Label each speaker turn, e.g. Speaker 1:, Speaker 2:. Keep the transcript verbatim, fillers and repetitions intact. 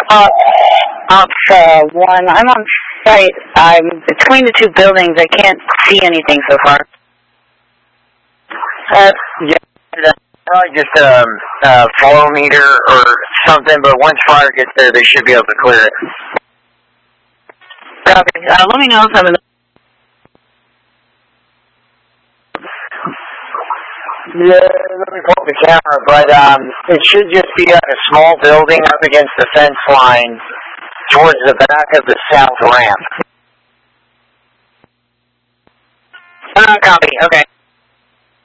Speaker 1: Uh, off uh, one. I'm on site. I'm between the two buildings. I can't see anything so far.
Speaker 2: Uh, yeah, probably just um, a flow meter or something, but once fire gets there, they should be able to clear it.
Speaker 1: Copy. Uh, let me know if I'm in the...
Speaker 2: Yeah, let me pull up the camera, but um, it should just be at a small building up against the fence line towards the back of the south ramp.
Speaker 1: Uh, copy. Okay.